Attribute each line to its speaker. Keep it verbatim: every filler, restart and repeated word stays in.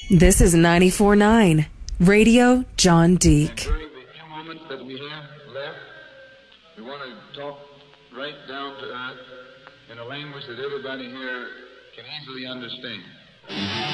Speaker 1: This is ninety-four point nine Radio John Deek.
Speaker 2: And during the few moments that we have left, we want to talk right down to earth in a language that everybody here can easily understand.